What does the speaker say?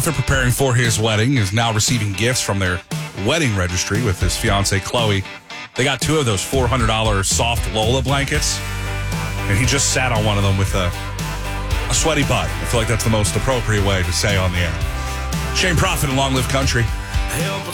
For preparing for his wedding, is now receiving gifts from their wedding registry with his fiancee Chloe. They got 2 of those $400 soft Lola blankets, and he just sat on one of them with a sweaty butt. I feel like that's the most appropriate way to say on the air. Shane Prophet and Long Live Country.